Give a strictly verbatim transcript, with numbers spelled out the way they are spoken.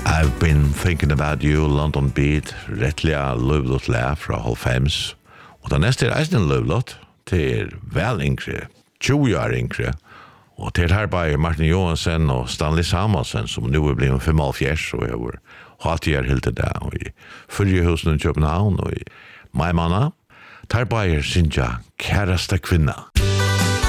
I've been thinking about you, London Beat, rettliga løvlåt lær fra halvfems. Og det neste er eisen en løvlåt til vel yngre, tjue år yngre. Og til her bare Martin Johansen og Stanley Samuelsen, som nu er blevet femoghalvfjerds, og jeg var hatt jeg helt til det, og i Fyrjehusen i København, og i Maimanna. Her bare synes jeg kæreste kvinna.